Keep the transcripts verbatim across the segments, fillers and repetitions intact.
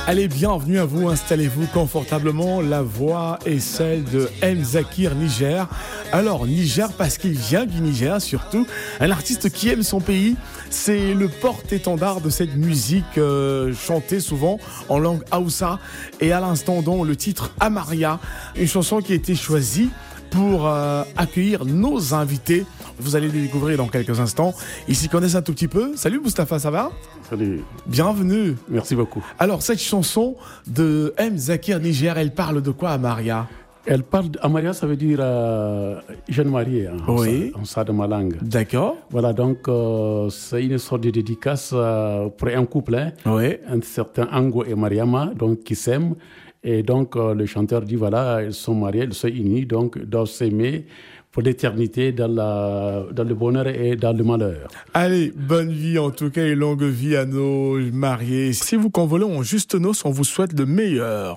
Allez, bienvenue à vous, installez-vous confortablement. La voix est celle de M. Zakir Niger. Alors, Niger parce qu'il vient du Niger surtout. Un artiste qui aime son pays. C'est le porte-étendard de cette musique euh, chantée souvent en langue Haoussa. Et à l'instant, donc, le titre Amaria, une chanson qui a été choisie pour euh, accueillir nos invités. Vous allez les découvrir dans quelques instants. Ils s'y connaissent un tout petit peu. Salut Moustapha, ça va ? Salut. Bienvenue. Merci beaucoup. Alors, cette chanson de M. Zakir Niger, elle parle de quoi, Amaria ? Elle parle d'Amaria, ça veut dire euh, jeune mariée, hein, oui. en ça de ma langue. D'accord. Voilà, donc euh, c'est une sorte de dédicace euh, pour un couple, hein, oui. un certain Ango et Mariama, donc qui s'aiment. Et donc euh, le chanteur dit voilà, ils sont mariés, ils sont unis, donc ils doivent s'aimer pour l'éternité dans, la, dans le bonheur et dans le malheur. Allez, bonne vie en tout cas et longue vie à nos mariés. Si vous convolez en juste noces, on vous souhaite le meilleur.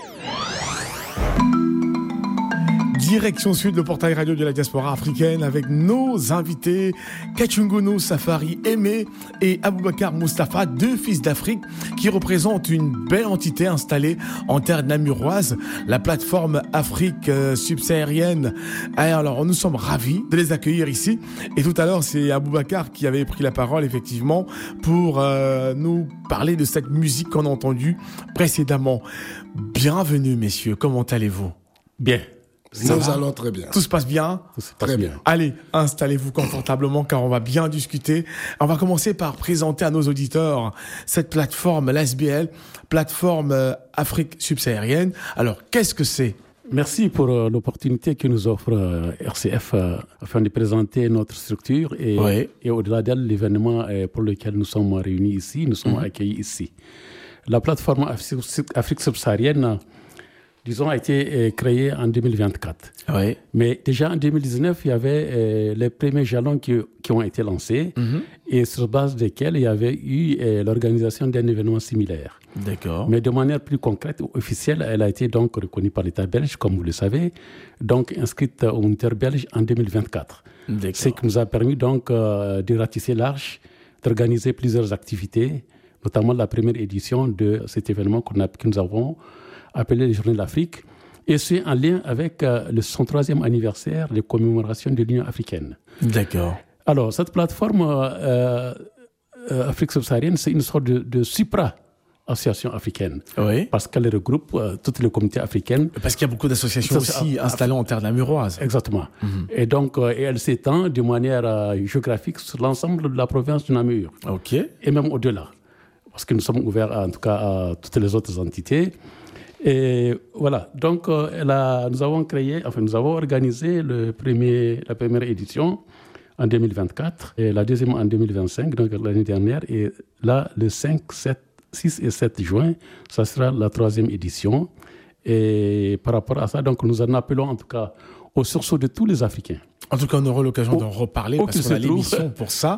Direction sud, le portail radio de la diaspora africaine avec nos invités Kachungunu Safari Aimé et Aboubakar Moustapha, deux fils d'Afrique qui représentent une belle entité installée en terre namuroise, la plateforme Afrique subsaharienne. Alors nous sommes ravis de les accueillir ici et tout à l'heure c'est Aboubakar qui avait pris la parole effectivement pour euh, nous parler de cette musique qu'on a entendue précédemment. Bienvenue messieurs, comment allez-vous ? Bien. Ça Nous va. allons très bien. Tout se passe bien ? Tout se passe très bien. bien. Allez, installez-vous confortablement car on va bien discuter. On va commencer par présenter à nos auditeurs cette plateforme, l'A S B L, plateforme Afrique subsaharienne. Alors, qu'est-ce que c'est ? Merci pour euh, l'opportunité que nous offre euh, R C F euh, afin de présenter notre structure et, oui. et au-delà d'elle, l'événement euh, pour lequel nous sommes réunis ici, nous sommes mmh. accueillis ici. La plateforme Afrique subsaharienne, disons, a été euh, créée en deux mille vingt-quatre. Oui. Mais déjà en deux mille dix-neuf, il y avait euh, les premiers jalons qui, qui ont été lancés mm-hmm. et sur base desquels il y avait eu euh, l'organisation d'un événement similaire. D'accord. Mais de manière plus concrète, officielle, elle a été donc reconnue par l'État belge, comme vous le savez, donc inscrite au moniteur belge en deux mille vingt-quatre. D'accord. Ce qui nous a permis donc euh, de ratisser large, d'organiser plusieurs activités, notamment la première édition de cet événement qu'on a, que nous avons appelé les Journées de l'Afrique, et c'est en lien avec euh, le soixante-troisième anniversaire de commémoration de l'Union africaine. D'accord. Alors, cette plateforme euh, euh, Afrique subsaharienne, c'est une sorte de, de supra-association africaine, oui. parce qu'elle regroupe euh, toutes les communautés africaines. Parce qu'il y a beaucoup d'associations aussi Af- installées en terre namuroise. Exactement. Mm-hmm. Et donc, euh, et elle s'étend de manière euh, géographique sur l'ensemble de la province du Namur. OK. Et même au-delà, parce que nous sommes ouverts, en tout cas, à toutes les autres entités. Et voilà, donc euh, elle a, nous avons créé, enfin nous avons organisé le premier, la première édition en deux mille vingt-quatre et la deuxième en deux mille vingt-cinq, donc l'année dernière. Et là, le cinq, sept, six et sept juin, ça sera la troisième édition. Et par rapport à ça, donc nous en appelons en tout cas au sursaut de tous les Africains. En tout cas, on aura l'occasion d'en reparler oh, parce qu'on a l'émission pour ça.